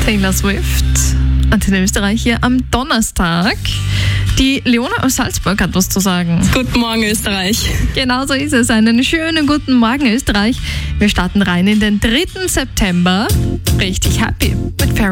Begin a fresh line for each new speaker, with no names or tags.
Taylor Swift. Antenne Österreich hier am Donnerstag. Die Leona aus Salzburg hat was zu sagen.
Guten Morgen, Österreich.
Genau so ist es. Einen schönen guten Morgen, Österreich. Wir starten rein in den 3. September. Richtig happy mit Pharrell